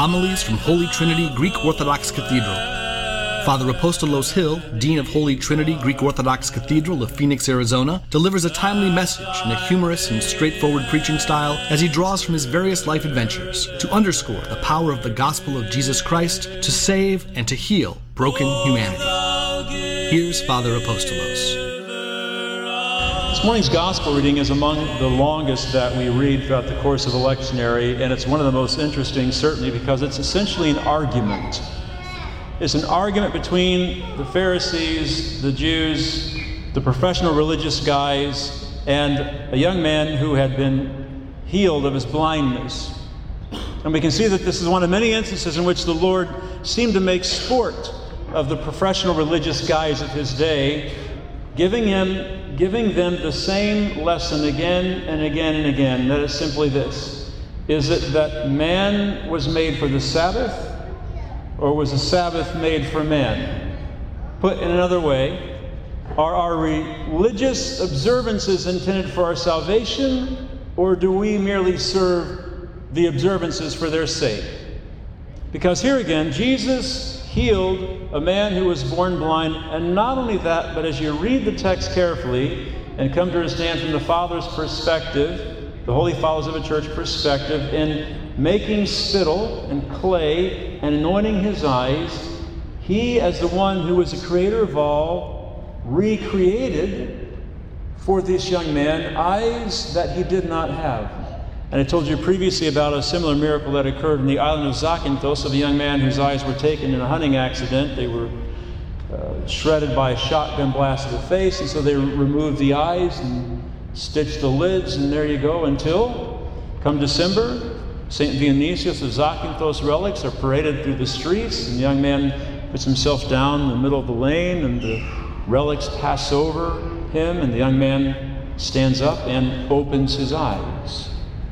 Homilies from Holy Trinity Greek Orthodox Cathedral. Father Apostolos Hill, Dean of Holy Trinity Greek Orthodox Cathedral of Phoenix, Arizona, delivers a timely message in a humorous and straightforward preaching style as he draws from his various life adventures to underscore the power of the gospel of Jesus Christ to save and to heal broken humanity. Here's Father Apostolos. This morning's gospel reading is among the longest that we read throughout the course of a lectionary, and it's one of the most interesting, certainly, because it's essentially an argument. It's an argument between the Pharisees, the Jews, the professional religious guys, and a young man who had been healed of his blindness. And we can see that this is one of many instances in which the Lord seemed to make sport of the professional religious guys of his day, giving them the same lesson again and again and again. That is simply this: is it that man was made for the Sabbath, or was the Sabbath made for man? Put in another way, are our religious observances intended for our salvation, or do we merely serve the observances for their sake? Because here again, Jesus healed a man who was born blind, and not only that, but as you read the text carefully and come to understand from the Father's perspective, the Holy Fathers of a Church perspective, in making spittle and clay and anointing his eyes, he, as the one who was the creator of all, recreated for this young man eyes that he did not have. And I told you previously about a similar miracle that occurred in the island of Zakynthos of a young man whose eyes were taken in a hunting accident. They were shredded by a shotgun blast to the face, and so they removed the eyes and stitched the lids, and there you go, until, come December, St. Dionysius of Zakynthos relics are paraded through the streets, and the young man puts himself down in the middle of the lane, and the relics pass over him, and the young man stands up and opens his eyes.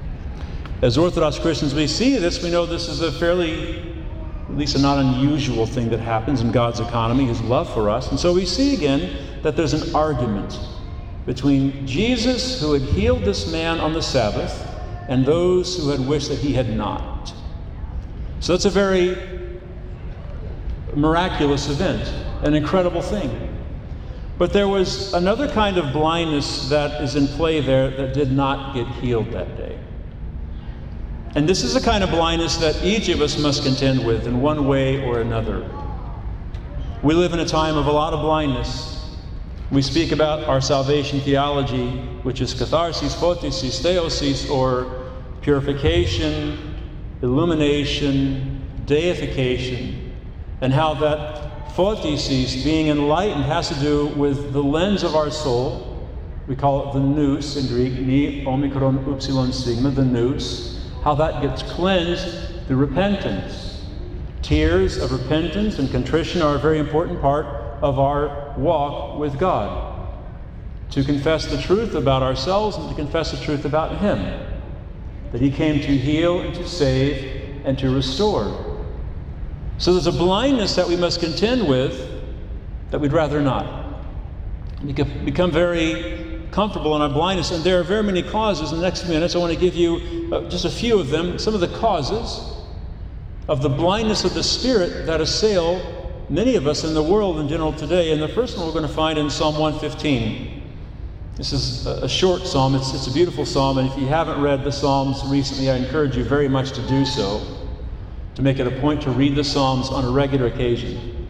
As Orthodox Christians, we see this. We know this is a fairly, at least a not unusual thing that happens in God's economy, his love for us. And so we see again that there's an argument between Jesus, who had healed this man on the Sabbath, and those who had wished that he had not. So it's a very miraculous event, an incredible thing. But there was another kind of blindness that is in play there that did not get healed that day. And this is the kind of blindness that each of us must contend with in one way or another. We live in a time of a lot of blindness. We speak about our salvation theology, which is catharsis, photisis, theosis, or purification, illumination, deification, and how that photisis, being enlightened, has to do with the lens of our soul. We call it the nous in Greek, ni omicron upsilon sigma, the nous. How that gets cleansed through repentance. Tears of repentance and contrition are a very important part of our walk with God. To confess the truth about ourselves and to confess the truth about Him. That He came to heal and to save and to restore. So there's a blindness that we must contend with that we'd rather not. We can become very comfortable in our blindness, and there are very many causes. In the next few minutes, I want to give you just a few of them, some of the causes of the blindness of the Spirit that assail many of us in the world in general today. And the first one we're going to find in Psalm 115. This is a short psalm. It's a beautiful psalm, and if you haven't read the Psalms recently, I encourage you very much to do so, to make it a point to read the Psalms on a regular occasion.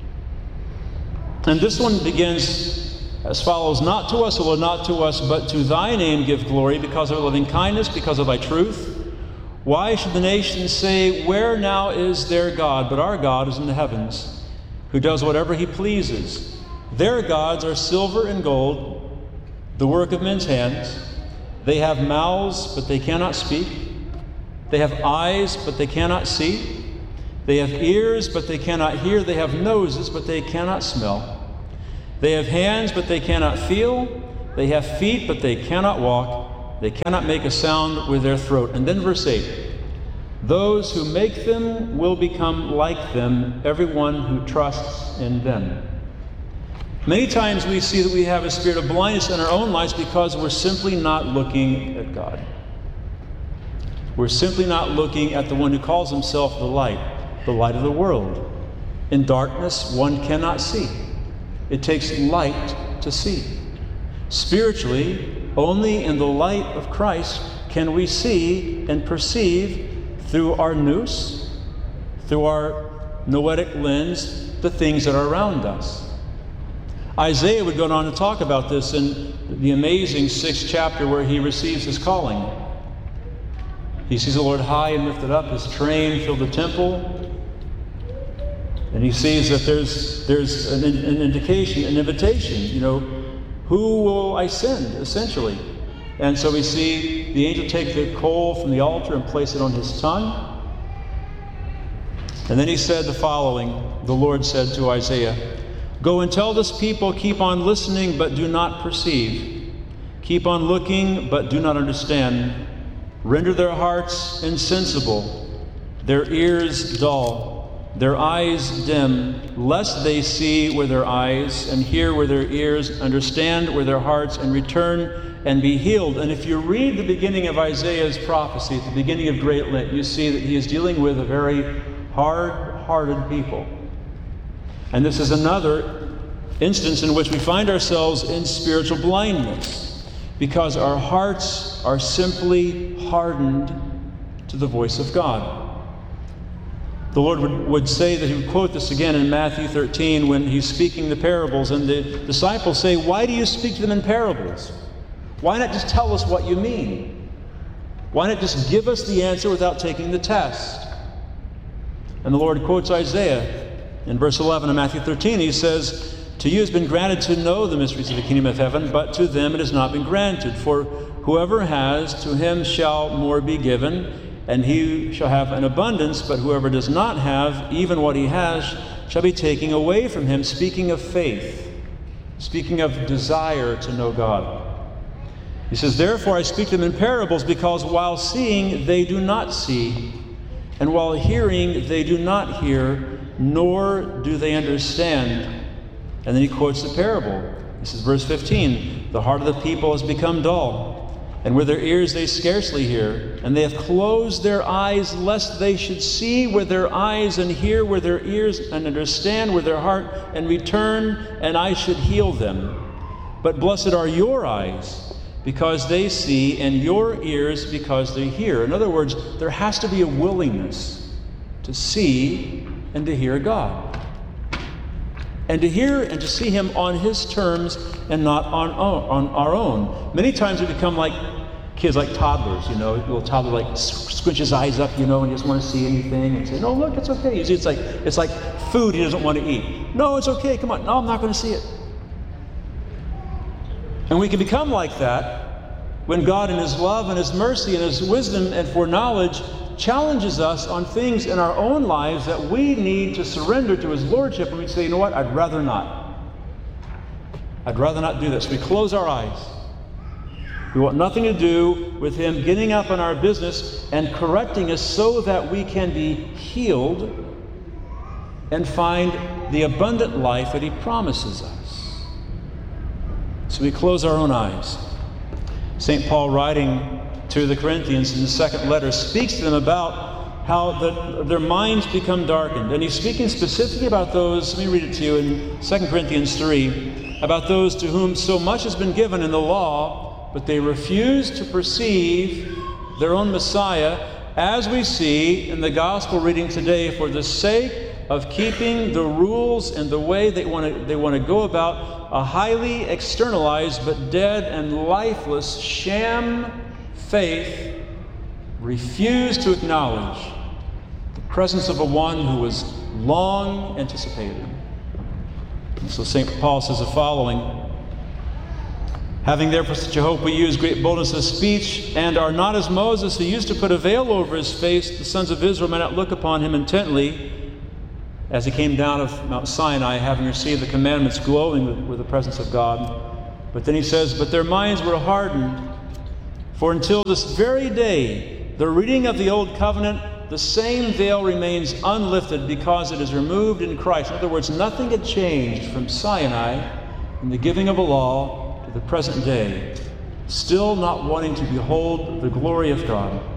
And this one begins as follows: Not to us, O Lord, not to us, but to thy name give glory, because of thy loving kindness, because of thy truth. Why should the nations say, where now is their God? But our God is in the heavens, who does whatever he pleases. Their gods are silver and gold, the work of men's hands. They have mouths, but they cannot speak. They have eyes, but they cannot see. They have ears, but they cannot hear. They have noses, but they cannot smell. They have hands, but they cannot feel. They have feet, but they cannot walk. They cannot make a sound with their throat. And then verse 8. Those who make them will become like them, everyone who trusts in them. Many times we see that we have a spirit of blindness in our own lives because we're simply not looking at God. We're simply not looking at the one who calls himself the light of the world. In darkness, one cannot see. It takes light to see. Spiritually, only in the light of Christ can we see and perceive through our nous, through our noetic lens, the things that are around us. Isaiah would go on to talk about this in the amazing 6th chapter where he receives his calling. He sees the Lord high and lifted up, his train filled the temple, and he sees that there's an indication, an invitation, who will I send, essentially? And so we see the angel take the coal from the altar and place it on his tongue. And then he said the following, the Lord said to Isaiah, "Go and tell this people, keep on listening, but do not perceive. Keep on looking, but do not understand. Render their hearts insensible, their ears dull, their eyes dim, lest they see with their eyes and hear with their ears, understand with their hearts, and return and be healed." And if you read the beginning of Isaiah's prophecy, at the beginning of Great Lent, you see that he is dealing with a very hard-hearted people. And this is another instance in which we find ourselves in spiritual blindness, because our hearts are simply hardened to the voice of God. The Lord would say that he would quote this again in Matthew 13 when he's speaking the parables, and the disciples say, "Why do you speak to them in parables? Why not just tell us what you mean? Why not just give us the answer without taking the test?" And the Lord quotes Isaiah in verse 11 of Matthew 13. He says, "To you has been granted to know the mysteries of the kingdom of heaven, but to them it has not been granted. For whoever has, to him shall more be given, and he shall have an abundance, but whoever does not have, even what he has, shall be taken away from him." Speaking of faith, speaking of desire to know God. He says, "Therefore I speak to them in parables, because while seeing they do not see, and while hearing they do not hear, nor do they understand." And then he quotes the parable. This is verse 15. "The heart of the people has become dull, and with their ears they scarcely hear, and they have closed their eyes, lest they should see with their eyes, and hear with their ears, and understand with their heart, and return, and I should heal them. But blessed are your eyes, because they see, and your ears, because they hear." In other words, there has to be a willingness to see and to hear God, and to hear and to see him on his terms and not on our own. Many times we become like kids, like toddlers, little toddler like squinch his eyes up, and he doesn't want to see anything, and say, "No, look, it's okay." It's like food he doesn't want to eat. "No, it's okay, come on. No, I'm not going to see it." And we can become like that when God in his love and his mercy and his wisdom and foreknowledge challenges us on things in our own lives that we need to surrender to his lordship, and we say, "You know what, I'd rather not. I'd rather not do this." We close our eyes. We want nothing to do with him getting up in our business and correcting us so that we can be healed and find the abundant life that he promises us. So we close our own eyes. St. Paul, writing to the Corinthians in the second letter, speaks to them about how their minds become darkened. And he's speaking specifically about those, let me read it to you in 2 Corinthians 3, about those to whom so much has been given in the law, but they refuse to perceive their own Messiah, as we see in the gospel reading today, for the sake of keeping the rules and the way they want to go about a highly externalized but dead and lifeless sham faith, refuse to acknowledge the presence of a one who was long anticipated. And so St. Paul says the following: "Having therefore such a hope, we use great boldness of speech, and are not as Moses, who used to put a veil over his face, the sons of Israel might not look upon him intently, as he came down of Mount Sinai, having received the commandments, glowing with the presence of God." But then he says, "But their minds were hardened, for until this very day, the reading of the Old Covenant, the same veil remains unlifted, because it is removed in Christ." In other words, nothing had changed from Sinai and the giving of a law to the present day, still not wanting to behold the glory of God.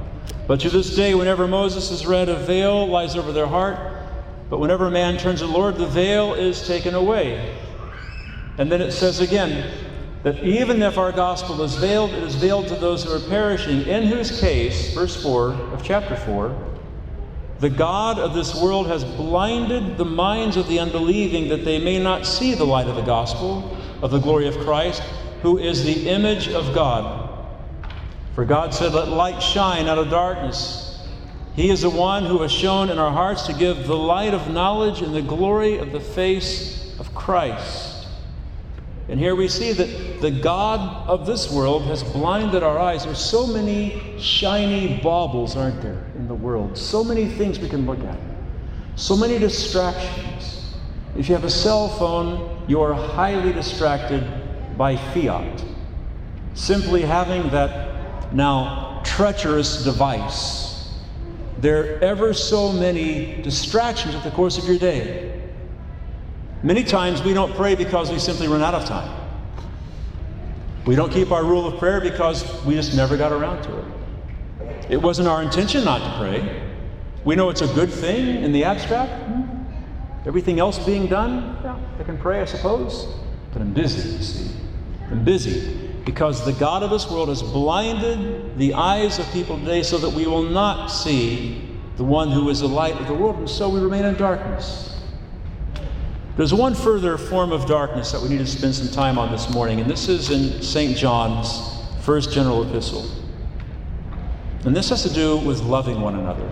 But to this day, whenever Moses is read, a veil lies over their heart. But whenever a man turns to the Lord, the veil is taken away. And then it says again, that even if our gospel is veiled, it is veiled to those who are perishing, in whose case, verse 4 of chapter 4, the God of this world has blinded the minds of the unbelieving, that they may not see the light of the gospel of the glory of Christ, who is the image of God. For God said, let light shine out of darkness. He is the one who has shone in our hearts to give the light of knowledge and the glory of the face of Christ. And here we see that the God of this world has blinded our eyes. There's so many shiny baubles, aren't there, in the world? So many things we can look at. So many distractions. If you have a cell phone, you are highly distracted by fiat. Simply having that now treacherous device. There are ever so many distractions at the course of your day. Many times we don't pray because we simply run out of time. We don't keep our rule of prayer because we just never got around to it. It wasn't our intention not to pray. We know it's a good thing in the abstract. Everything else being done, yeah, I can pray, I suppose. But I'm busy, you see. I'm busy because the God of this world has blinded the eyes of people today so that we will not see the one who is the light of the world, and so we remain in darkness. There's one further form of darkness that we need to spend some time on this morning, and this is in St. John's first general epistle. And this has to do with loving one another.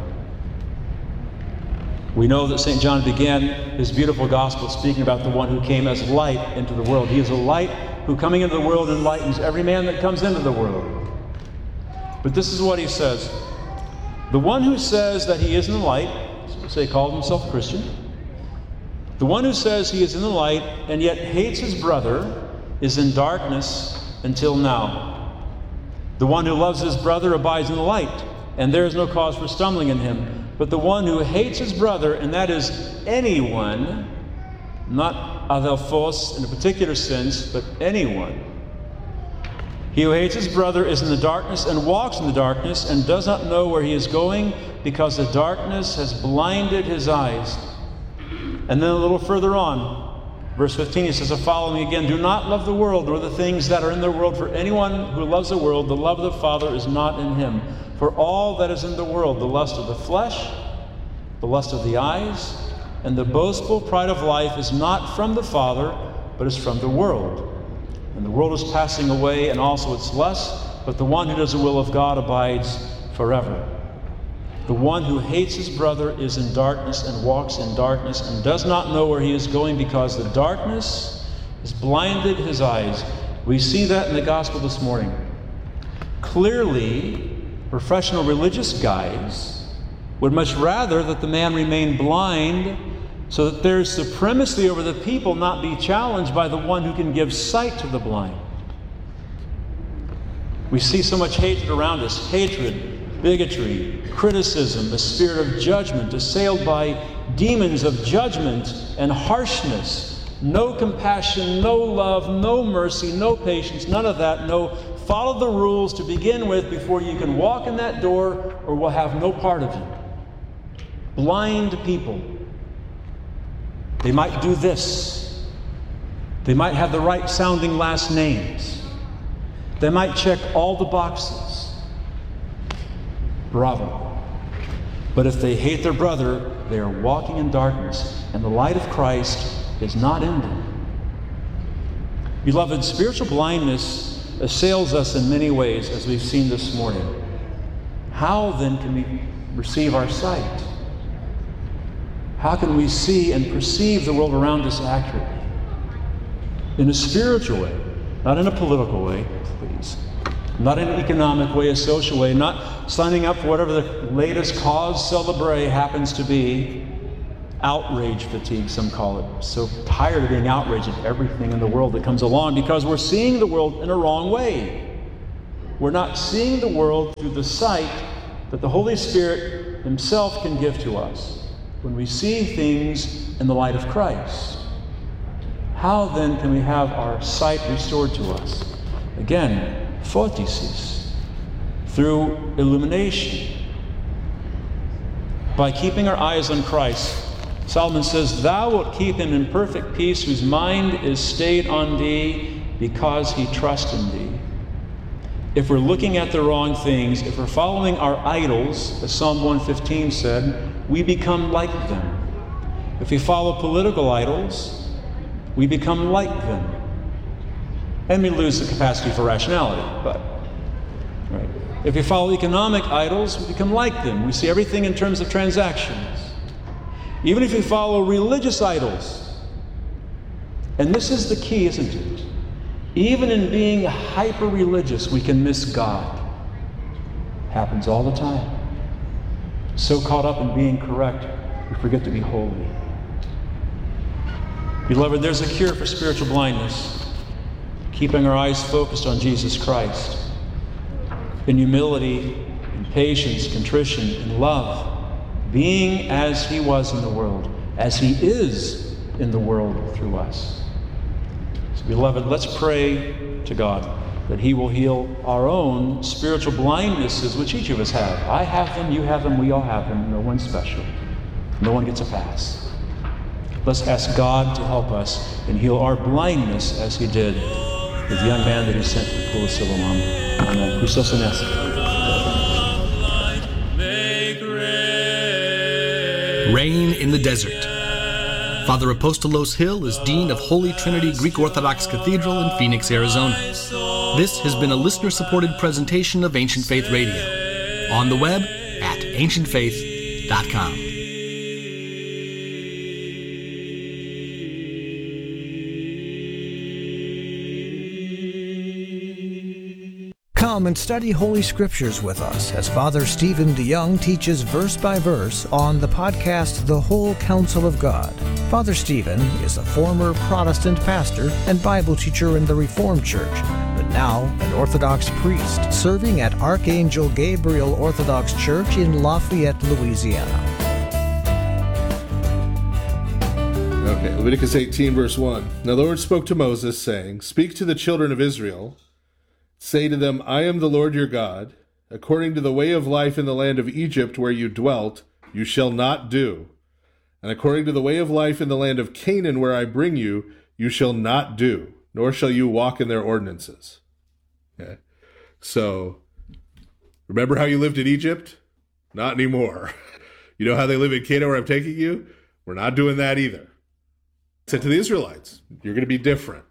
We know that St. John began his beautiful gospel speaking about the one who came as light into the world. He is a light who, coming into the world, enlightens every man that comes into the world. But this is what he says. The one who says that he is in the light, say called himself a Christian, the one who says he is in the light and yet hates his brother is in darkness until now. The one who loves his brother abides in the light, and there is no cause for stumbling in him. But the one who hates his brother, and that is anyone, not adelphos in a particular sense, but anyone. He who hates his brother is in the darkness and walks in the darkness and does not know where he is going, because the darkness has blinded his eyes. And then a little further on, verse 15, he says, following again, do not love the world nor the things that are in the world, for anyone who loves the world, the love of the Father is not in him. For all that is in the world, the lust of the flesh, the lust of the eyes, and the boastful pride of life is not from the Father, but is from the world. And the world is passing away, and also its lusts, but the one who does the will of God abides forever. The one who hates his brother is in darkness and walks in darkness and does not know where he is going, because the darkness has blinded his eyes. We see that in the gospel this morning. Clearly, professional religious guides would much rather that the man remain blind so that their supremacy over the people not be challenged by the one who can give sight to the blind. We see so much hatred around us, hatred, bigotry, criticism, the spirit of judgment, assailed by demons of judgment and harshness. No compassion, no love, no mercy, no patience, none of that. No, follow the rules to begin with before you can walk in that door, or we'll have no part of you. Blind people. They might do this. They might have the right sounding last names. They might check all the boxes. Bravo. But if they hate their brother, they are walking in darkness, and the light of Christ is not in them. Beloved, spiritual blindness assails us in many ways, as we've seen this morning. How then can we receive our sight? How can we see and perceive the world around us accurately? In a spiritual way, not in a political way, please. Not in an economic way, a social way, not signing up for whatever the latest cause célèbre happens to be. Outrage fatigue, some call it. So tired of being outraged at everything in the world that comes along, because we're seeing the world in a wrong way. We're not seeing the world through the sight that the Holy Spirit himself can give to us when we see things in the light of Christ. How then can we have our sight restored to us? Again, photisis, through illumination, by keeping our eyes on Christ. Solomon says, "Thou wilt keep him in perfect peace, whose mind is stayed on thee, because he trusts in thee." If we're looking at the wrong things, if we're following our idols, as Psalm 115 said, we become like them. If we follow political idols, we become like them. And we lose the capacity for rationality, but right. If we follow economic idols, we become like them. We see everything in terms of transactions. Even if we follow religious idols, and this is the key, isn't it? Even in being hyper-religious, we can miss God. Happens all the time. So caught up in being correct, we forget to be holy. Beloved, there's a cure for spiritual blindness. Keeping our eyes focused on Jesus Christ. In humility, in patience, contrition, in love. Being as he was in the world, as he is in the world through us. So, beloved, let's pray to God that he will heal our own spiritual blindnesses, which each of us have. I have them, you have them, we all have them. No one's special. No one gets a pass. Let's ask God to help us and heal our blindness as he did with the young man that he sent to the pool of Siloam. Amen. Christos Anesti. Rain in the Desert. Father Apostolos Hill is Dean of Holy Trinity Greek Orthodox Cathedral in Phoenix, Arizona. This has been a listener-supported presentation of Ancient Faith Radio. On the web at ancientfaith.com. Come and study Holy Scriptures with us as Father Stephen DeYoung teaches verse by verse on the podcast The Whole Counsel of God. Father Stephen is a former Protestant pastor and Bible teacher in the Reformed Church, but now an Orthodox priest serving at Archangel Gabriel Orthodox Church in Lafayette, Louisiana. Okay, Leviticus 18, verse 1. Now the Lord spoke to Moses, saying, "Speak to the children of Israel. Say to them, I am the Lord your God. According to the way of life in the land of Egypt where you dwelt, you shall not do. And according to the way of life in the land of Canaan where I bring you, you shall not do, nor shall you walk in their ordinances." Okay. So, remember how you lived in Egypt? Not anymore. You know how they live in Canaan where I'm taking you? We're not doing that either. Said to the Israelites, you're going to be different.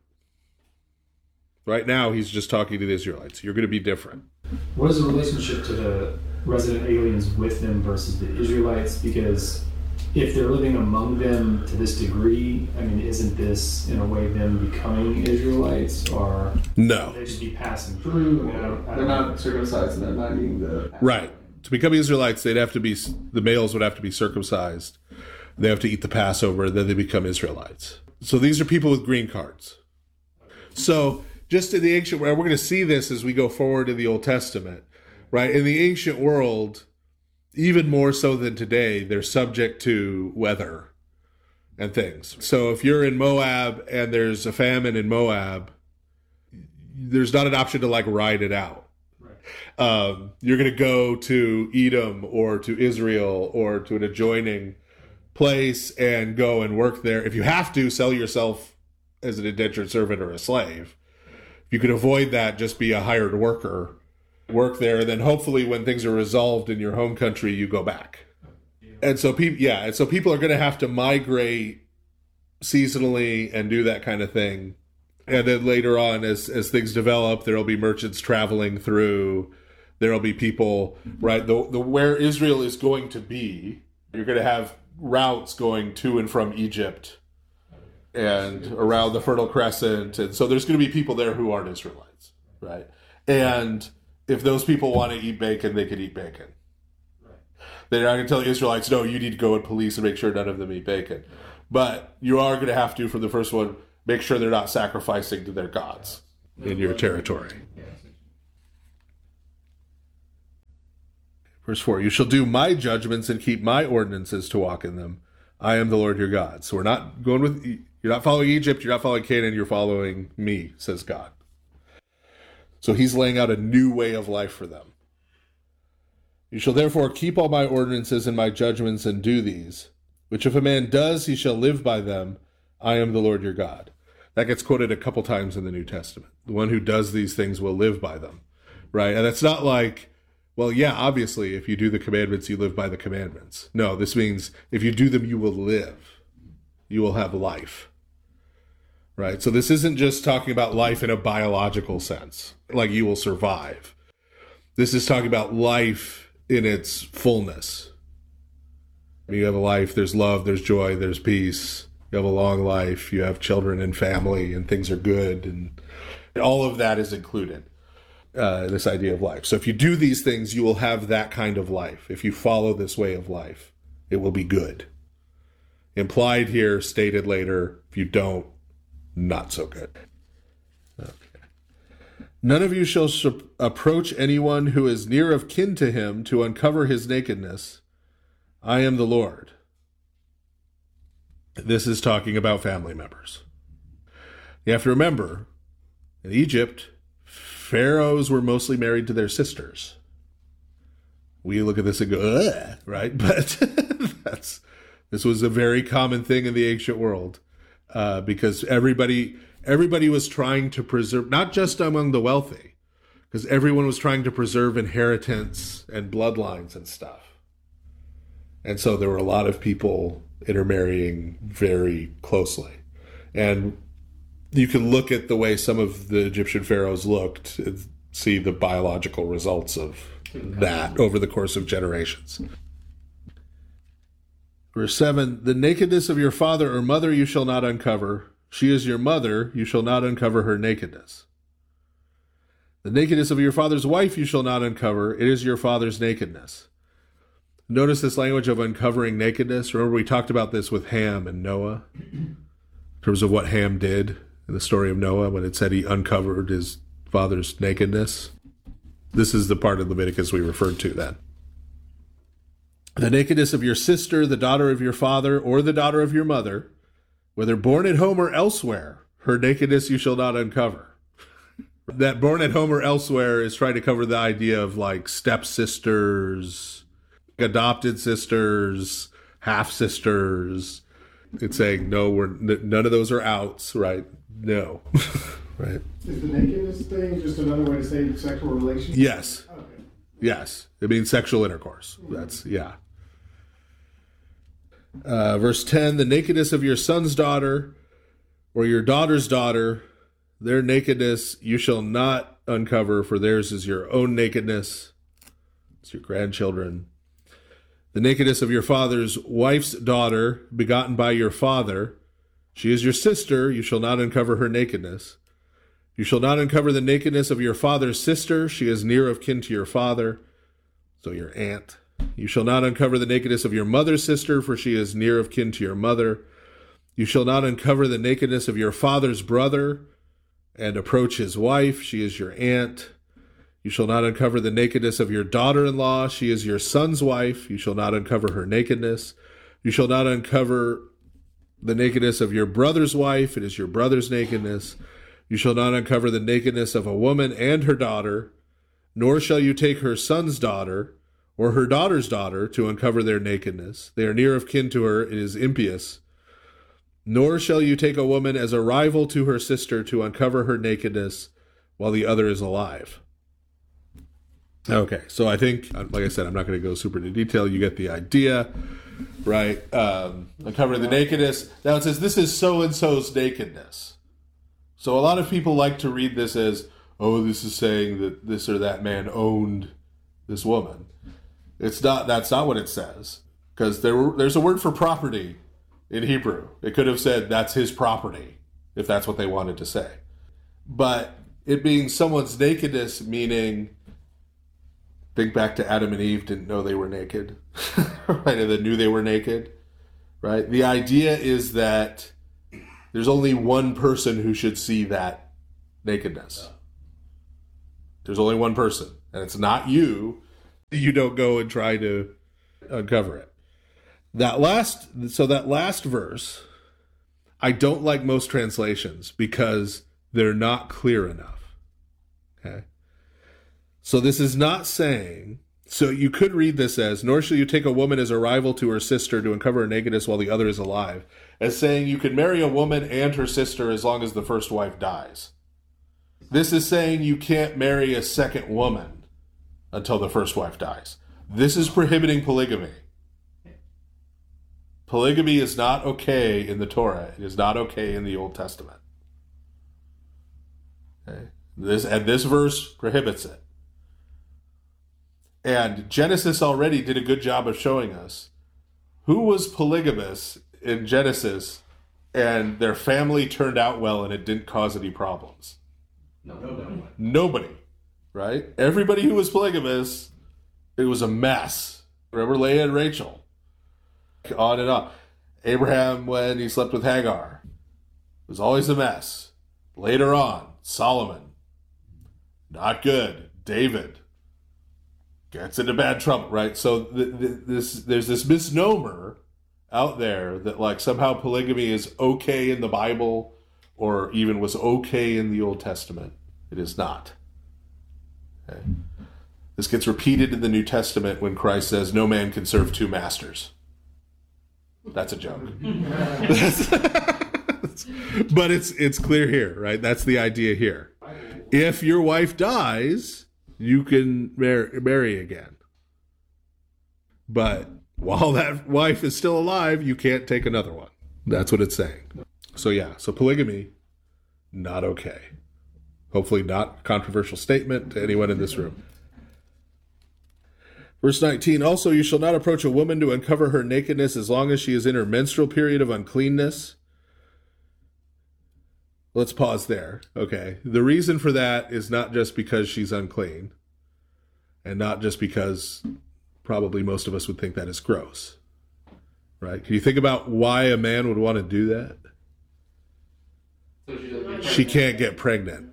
Right now, he's just talking to the Israelites. You're going to be different. What is the relationship to the resident aliens with them versus the Israelites? Because if they're living among them to this degree, I mean, isn't this, in a way, them becoming Israelites? Or no. They just be passing through? They're not circumcised and they're not eating the... Right. To become Israelites, they'd have to be, the males would have to be circumcised. They have to eat the Passover, and then they become Israelites. So these are people with green cards. So... just in the ancient world, we're going to see this as we go forward in the Old Testament, right? In the ancient world, even more so than today, they're subject to weather and things. So if you're in Moab and there's a famine in Moab, there's not an option to like ride it out. Right. You're going to go to Edom or to Israel or to an adjoining place and go and work there. If you have to, sell yourself as an indentured servant or a slave. If you could avoid that, just be a hired worker, work there, and then hopefully when things are resolved in your home country, you go back. And so people are going to have to migrate seasonally and do that kind of thing. And then later on, as things develop, there'll be merchants traveling through. There'll be people, right? The where Israel is going to be, you're going to have routes going to and from Egypt and around the Fertile Crescent. And so there's going to be people there who aren't Israelites, right? And if those people want to eat bacon, they can eat bacon. They're not going to tell the Israelites, no, you need to go and police and make sure none of them eat bacon. But you are going to have to, for the first one, make sure they're not sacrificing to their gods in your territory. Verse 4, you shall do my judgments and keep my ordinances to walk in them. I am the Lord your God. So we're not going with, you're not following Egypt, you're not following Canaan, you're following me, says God. So he's laying out a new way of life for them. You shall therefore keep all my ordinances and my judgments and do these, which if a man does, he shall live by them. I am the Lord your God. That gets quoted a couple times in the New Testament. The one who does these things will live by them, right? And it's not like, well, yeah, obviously, if you do the commandments, you live by the commandments. No, this means if you do them, you will live. You will have life, right? So this isn't just talking about life in a biological sense, like you will survive. This is talking about life in its fullness. You have a life, there's love, there's joy, there's peace. You have a long life, you have children and family, and things are good, and all of that is included. This idea of life. So if you do these things, you will have that kind of life. If you follow this way of life, it will be good. Implied here, stated later. If you don't, not so good. Okay. None of you shall approach anyone who is near of kin to him to uncover his nakedness. I am the Lord. This is talking about family members. You have to remember, in Egypt, pharaohs were mostly married to their sisters. We look at this and go, ugh, right? But this was a very common thing in the ancient world, because everybody was trying to preserve, not just among the wealthy, because everyone was trying to preserve inheritance and bloodlines and stuff. And so there were a lot of people intermarrying very closely. And you can look at the way some of the Egyptian pharaohs looked and see the biological results of that over the course of generations. Verse 7, the nakedness of your father or mother you shall not uncover. She is your mother, you shall not uncover her nakedness. The nakedness of your father's wife you shall not uncover. It is your father's nakedness. Notice this language of uncovering nakedness. Remember we talked about this with Ham and Noah, in terms of what Ham did in the story of Noah when it said he uncovered his father's nakedness. This is the part of Leviticus we referred to then. The nakedness of your sister, the daughter of your father, or the daughter of your mother, whether born at home or elsewhere, her nakedness you shall not uncover. That born at home or elsewhere is trying to cover the idea of like stepsisters, adopted sisters, half-sisters. It's saying, no, none of those are outs, right? No. Right. Is the nakedness thing just another way to say sexual relationship? Yes. Okay. Yes. It means sexual intercourse. That's, yeah. Verse 10, the nakedness of your son's daughter or your daughter's daughter, their nakedness you shall not uncover, for theirs is your own nakedness. It's your grandchildren. The nakedness of your father's wife's daughter, begotten by your father, she is your sister, you shall not uncover her nakedness. You shall not uncover the nakedness of your father's sister, she is near of kin to your father, so your aunt. You shall not uncover the nakedness of your mother's sister, for she is near of kin to your mother. You shall not uncover the nakedness of your father's brother, and approach his wife, she is your aunt. You shall not uncover the nakedness of your daughter-in-law, she is your son's wife, you shall not uncover her nakedness. You shall not uncover the nakedness of your brother's wife, it is your brother's nakedness. You shall not uncover the nakedness of a woman and her daughter, nor shall you take her son's daughter or her daughter's daughter to uncover their nakedness. They are near of kin to her, it is impious. Nor shall you take a woman as a rival to her sister to uncover her nakedness while the other is alive. Okay, so I think, like I said, I'm not going to go super into detail. You get the idea, right? Uncovering the nakedness. Now it says, this is so-and-so's nakedness. So a lot of people like to read this as, oh, this is saying that this or that man owned this woman. It's not. That's not what it says. Because there's a word for property in Hebrew. It could have said that's his property, if that's what they wanted to say. But it being someone's nakedness, meaning, think back to Adam and Eve didn't know they were naked, right? And they knew they were naked, right? The idea is that there's only one person who should see that nakedness. There's only one person, and it's not you. You don't go and try to uncover it. That last verse, I don't like most translations because they're not clear enough. Okay. So this is not saying, So you could read this as, nor shall you take a woman as a rival to her sister to uncover her nakedness while the other is alive, as saying you can marry a woman and her sister as long as the first wife dies. This is saying you can't marry a second woman until the first wife dies. This is prohibiting polygamy. Polygamy is not okay in the Torah. It is not okay in the Old Testament. Okay? This verse prohibits it. And Genesis already did a good job of showing us who was polygamous in Genesis and their family turned out well and it didn't cause any problems. Nobody, right? Everybody who was polygamous, it was a mess. Remember Leah and Rachel? On and on. Abraham, when he slept with Hagar, it was always a mess. Later on, Solomon, not good. David gets into bad trouble, right? So there's this misnomer out there that like somehow polygamy is okay in the Bible or even was okay in the Old Testament. It is not. Okay. This gets repeated in the New Testament when Christ says, no man can serve two masters. That's a joke. But it's clear here, right? That's the idea here. If your wife dies, you can marry again. But while that wife is still alive, you can't take another one. That's what it's saying. So polygamy, not okay. Hopefully not a controversial statement to anyone in this room. Verse 19, also you shall not approach a woman to uncover her nakedness as long as she is in her menstrual period of uncleanness. Let's pause there. Okay. The reason for that is not just because she's unclean and not just because probably most of us would think that is gross, right? Can you think about why a man would want to do that? She can't get pregnant.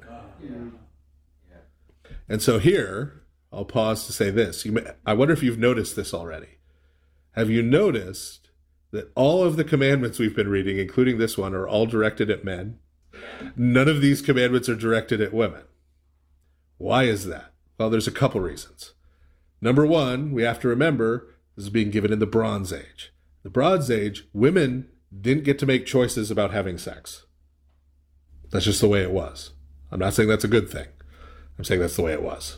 And so here, I'll pause to say this. I wonder if you've noticed this already. Have you noticed that all of the commandments we've been reading, including this one, are all directed at men? None of these commandments are directed at women. Why is that? Well, there's a couple reasons. Number one, we have to remember this is being given in the Bronze Age. The Bronze Age, women didn't get to make choices about having sex. That's just the way it was. I'm not saying that's a good thing. I'm saying that's the way it was.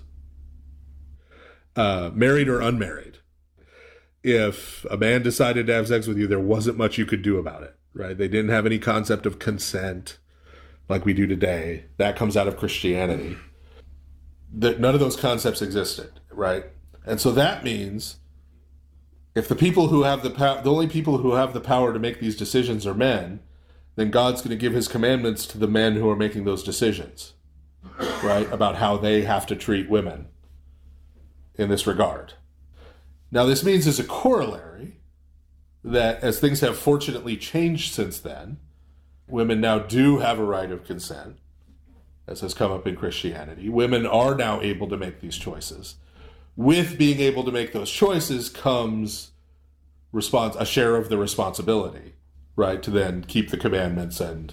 Married or unmarried. If a man decided to have sex with you, there wasn't much you could do about it, right? They didn't have any concept of consent like we do today. That comes out of Christianity. None of those concepts existed, right? And so that means if the people who have the only people who have the power to make these decisions are men, then God's going to give his commandments to the men who are making those decisions, right? About how they have to treat women in this regard. Now, this means as a corollary that as things have fortunately changed since then, women now do have a right of consent, as has come up in Christianity. Women are now able to make these choices. With being able to make those choices comes a share of the responsibility, right, to then keep the commandments and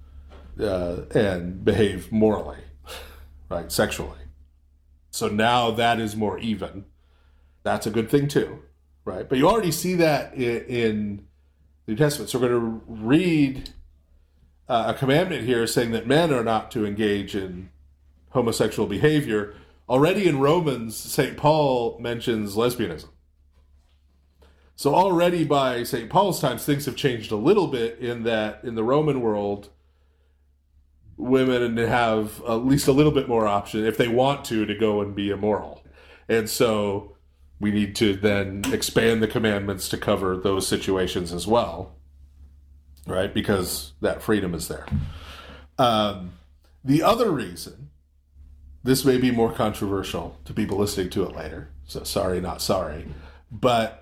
behave morally, right, sexually. So now that is more even. That's a good thing too, right? But you already see that in the New Testament. So we're going to read a commandment here saying that men are not to engage in homosexual behavior. Already in Romans, St. Paul mentions lesbianism. So already by St. Paul's times, things have changed a little bit in that in the Roman world, women have at least a little bit more option if they want to go and be immoral. And so we need to then expand the commandments to cover those situations as well, right? Because that freedom is there. The other reason, this may be more controversial to people listening to it later, so sorry, not sorry, but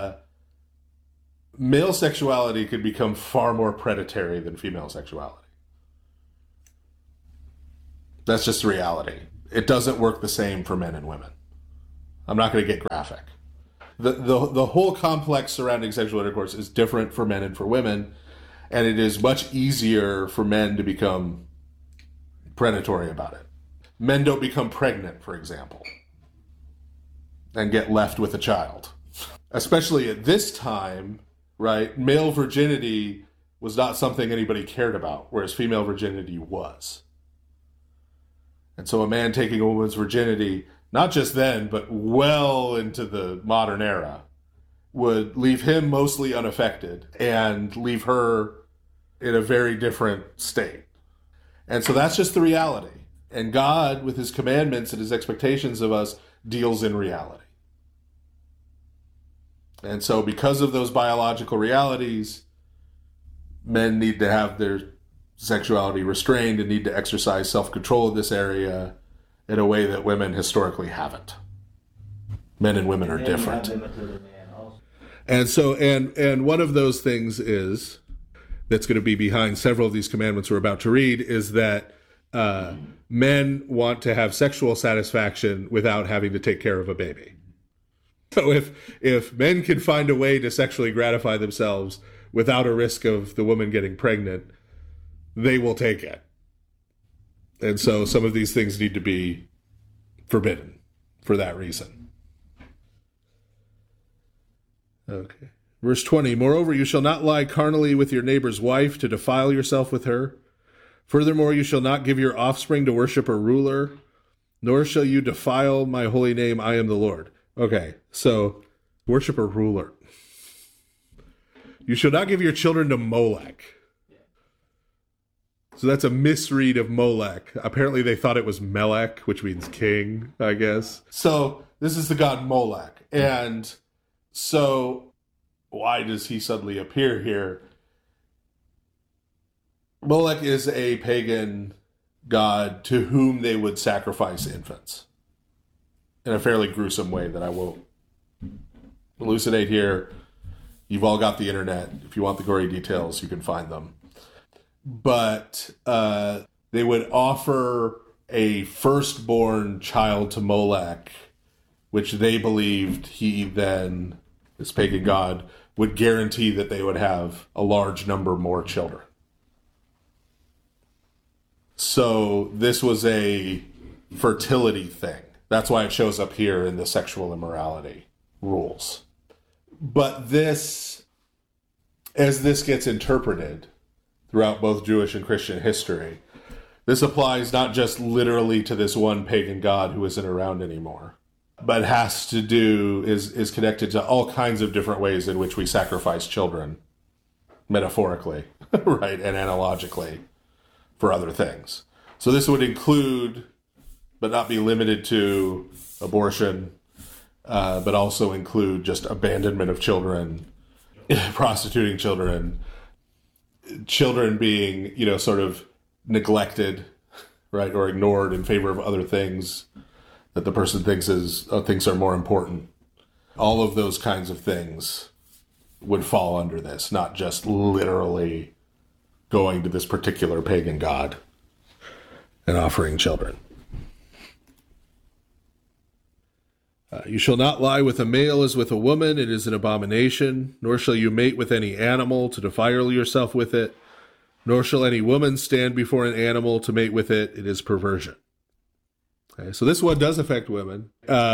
male sexuality could become far more predatory than female sexuality. That's just the reality. It doesn't work the same for men and women. I'm not going to get graphic. The whole complex surrounding sexual intercourse is different for men and for women, and it is much easier for men to become predatory about it. Men don't become pregnant, for example. and get left with a child. Especially at this time, right? Male virginity was not something anybody cared about, whereas female virginity was. And so a man taking a woman's virginity, not just then, but well into the modern era, would leave him mostly unaffected and leave her in a very different state. And so that's just the reality. And God, with his commandments and his expectations of us, deals in reality. And so because of those biological realities, men need to have their sexuality restrained and need to exercise self-control in this area in a way that women historically haven't. Men and women are different. And so, and one of those things is, that's going to be behind several of these commandments we're about to read, is that men want to have sexual satisfaction without having to take care of a baby. So if men can find a way to sexually gratify themselves without a risk of the woman getting pregnant, they will take it. And so some of these things need to be forbidden for that reason. Okay. Verse 20, moreover, you shall not lie carnally with your neighbor's wife to defile yourself with her. Furthermore, you shall not give your offspring to worship a ruler, nor shall you defile my holy name. I am the Lord. Okay, so worship a ruler. You shall not give your children to Molech. So that's a misread of Molech. Apparently they thought it was Melech, which means king, I guess. So this is the god Molech. And so why does he suddenly appear here? Molech is a pagan god to whom they would sacrifice infants in a fairly gruesome way that I won't elucidate here. You've all got the internet. If you want the gory details, you can find them. But they would offer a firstborn child to Molech, which they believed he then, this pagan god, would guarantee that they would have a large number more children. So this was a fertility thing. That's why it shows up here in the sexual immorality rules. But this, as this gets interpreted throughout both Jewish and Christian history, this applies not just literally to this one pagan god who isn't around anymore, but has to do, is connected to all kinds of different ways in which we sacrifice children, metaphorically, right, and analogically, for other things. So this would include, but not be limited to, abortion, but also include just abandonment of children, prostituting children, children being, sort of neglected, right, or ignored in favor of other things that the person thinks are more important. All of those kinds of things would fall under this, not just literally going to this particular pagan god and offering children. You shall not lie with a male as with a woman, it is an abomination, nor shall you mate with any animal to defile yourself with it, nor shall any woman stand before an animal to mate with it, it is perversion. Okay, so this one does affect women,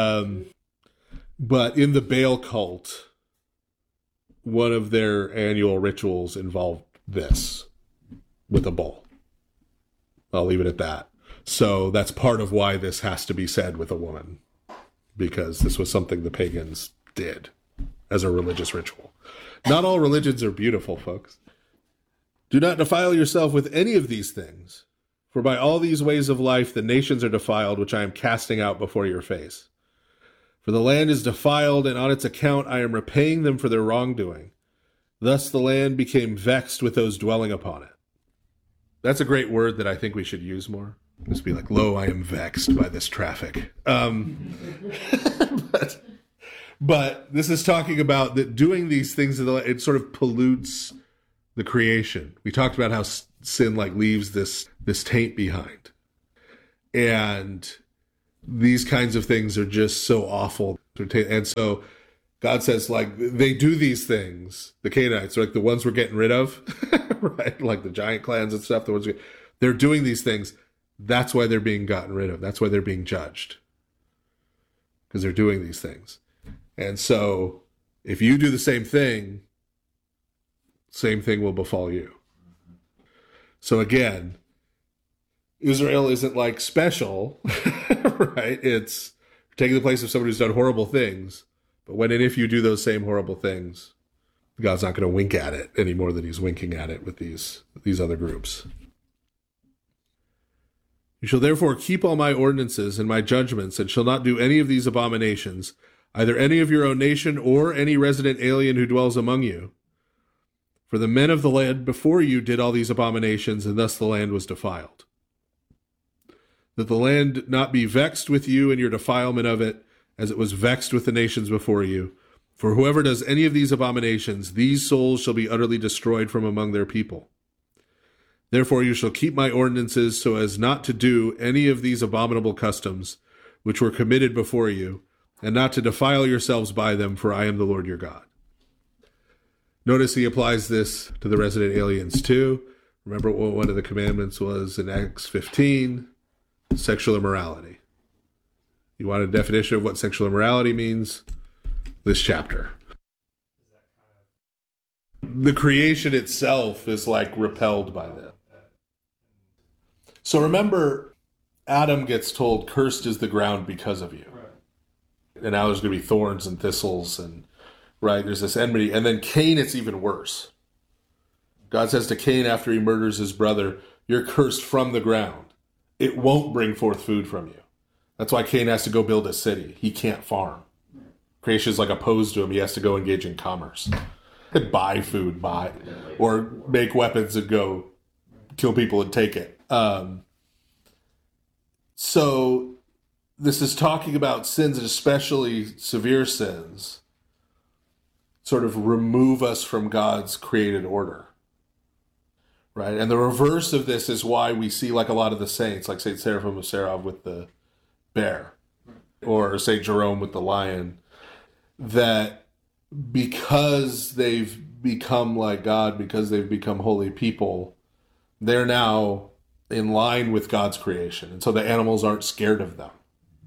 but in the Baal cult, one of their annual rituals involved this with a bull. I'll leave it at that. So that's part of why this has to be said with a woman, because this was something the pagans did as a religious ritual. Not all religions are beautiful, folks. Do not defile yourself with any of these things, for by all these ways of life the nations are defiled, which I am casting out before your face. For the land is defiled, and on its account I am repaying them for their wrongdoing. Thus the land became vexed with those dwelling upon it. That's a great word that I think we should use more. Just be like, lo, I am vexed by this traffic. But this is talking about that doing these things, it sort of pollutes the creation. We talked about how sin leaves this taint behind. And these kinds of things are just so awful. And so God says, they do these things, the Canaanites, the ones we're getting rid of, right? Like the giant clans and stuff, they're doing these things. That's why they're being gotten rid of. That's why they're being judged. because they're doing these things. And so if you do the same thing will befall you. So again, Israel isn't like special, right? It's taking the place of someone who's done horrible things. But when and if you do those same horrible things, God's not going to wink at it any more than he's winking at it with these other groups. You shall therefore keep all my ordinances and my judgments, and shall not do any of these abominations, either any of your own nation or any resident alien who dwells among you. For the men of the land before you did all these abominations, and thus the land was defiled. That the land not be vexed with you and your defilement of it, as it was vexed with the nations before you. For whoever does any of these abominations, these souls shall be utterly destroyed from among their people. Therefore you shall keep my ordinances so as not to do any of these abominable customs, which were committed before you, and not to defile yourselves by them, for I am the Lord your God. Notice he applies this to the resident aliens too. Remember what one of the commandments was in Acts 15? Sexual immorality. You want a definition of what sexual immorality means? This chapter. The creation itself is like repelled by them. So remember, Adam gets told, cursed is the ground because of you. And now there's going to be thorns and thistles, and right, there's this enmity. And then Cain, it's even worse. God says to Cain after he murders his brother, you're cursed from the ground. It won't bring forth food from you. That's why Cain has to go build a city. He can't farm. Creation is like opposed to him. He has to go engage in commerce. Buy food, or make weapons and go kill people and take it. So this is talking about sins, and especially severe sins, sort of remove us from God's created order. Right? And the reverse of this is why we see like a lot of the saints, like St. Seraphim of Sarov with the bear, or St. Jerome with the lion, that because they've become like God, because they've become holy people, they're now in line with God's creation. And so the animals aren't scared of them.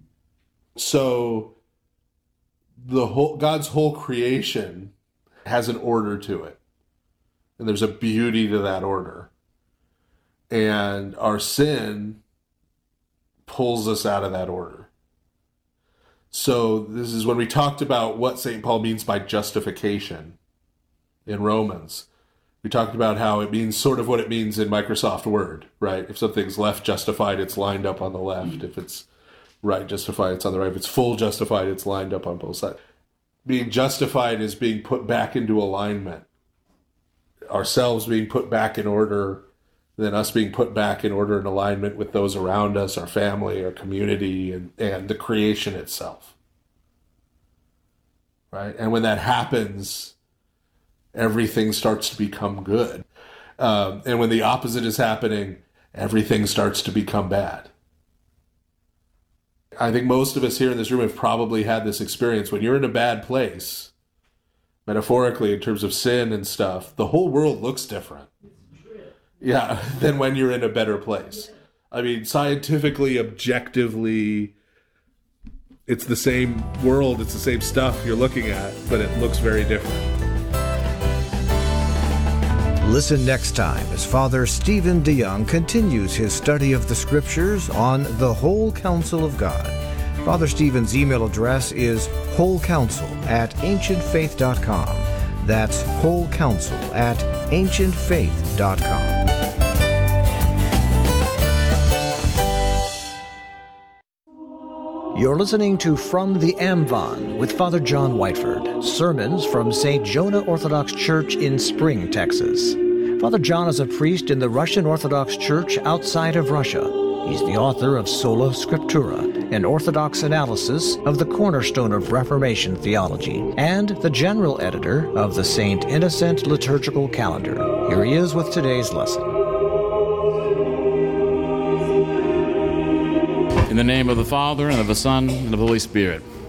So God's whole creation has an order to it. And there's a beauty to that order. And our sin pulls us out of that order. So this is when we talked about what St. Paul means by justification in Romans. We talked about how it means sort of what it means in Microsoft Word, right? If something's left justified, it's lined up on the left. If it's right justified, it's on the right. If it's full justified, it's lined up on both sides. Being justified is being put back into alignment. Ourselves being put back in order, then us being put back in order and alignment with those around us, our family, our community, and the creation itself. Right? And when that happens, everything starts to become good. And when the opposite is happening, everything starts to become bad. I think most of us here in this room have probably had this experience. When you're in a bad place, metaphorically, in terms of sin and stuff, the whole world looks different. Yeah, than when you're in a better place. I mean, scientifically, objectively, it's the same world, it's the same stuff you're looking at, but it looks very different. Listen next time as Father Stephen DeYoung continues his study of the Scriptures on the whole counsel of God. Father Stephen's email address is wholecounsel@ancientfaith.com. That's wholecounsel@ancientfaith.com. You're listening to From the Amvon with Father John Whiteford, sermons from St. Jonah Orthodox Church in Spring, Texas. Father John is a priest in the Russian Orthodox Church outside of Russia. He's the author of Sola Scriptura, an Orthodox analysis of the cornerstone of Reformation theology, and the general editor of the St. Innocent Liturgical Calendar. Here he is with today's lesson. In the name of the Father, and of the Son, and of the Holy Spirit.